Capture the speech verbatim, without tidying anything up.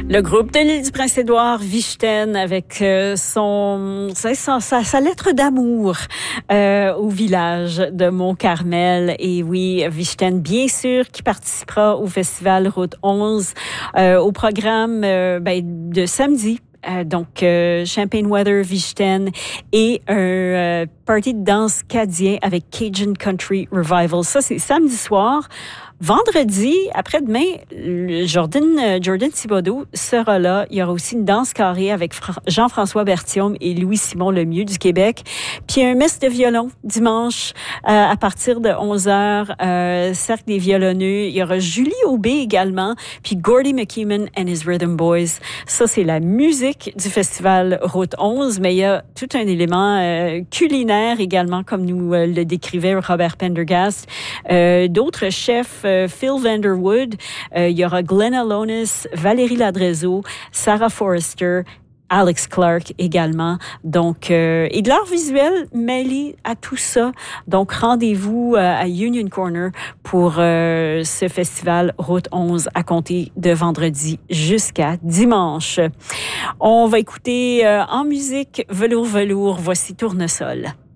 Le groupe de l'île du Prince-Édouard, Vichten, avec euh, son, sa, sa, sa lettre d'amour euh, au village de Mont-Carmel. Et oui, Vichten, bien sûr, qui participera au festival Route onze, euh, au programme euh, ben, de samedi. Euh, donc, euh, Champagne Weather, Vichten et un euh, party de danse cadien avec Cajun Country Revival. Ça, c'est samedi soir. Vendredi, après-demain, Jordan, Jordan Thibodeau sera là. Il y aura aussi une danse carrée avec Fra- Jean-François Berthiaume et Louis-Simon Lemieux du Québec. Puis un mess de violon dimanche euh, à partir de onze heures, euh, Cercle des violonneux. Il y aura Julie Aubé également, puis Gordy McKeeman and his Rhythm Boys. Ça, c'est la musique du festival Route onze, mais il y a tout un élément euh, culinaire également, comme nous euh, le décrivait Robert Pendergast. Euh, d'autres chefs, Phil Vanderwood, euh, il y aura Glenn Alonis, Valérie Ladrezeau, Sarah Forrester, Alex Clark également. Donc, euh, et de l'art visuel mêlé à tout ça. Donc, rendez-vous euh, à Union Corner pour euh, ce festival Route onze à compter de vendredi jusqu'à dimanche. On va écouter euh, en musique Velours Velours. Voici Tournesol.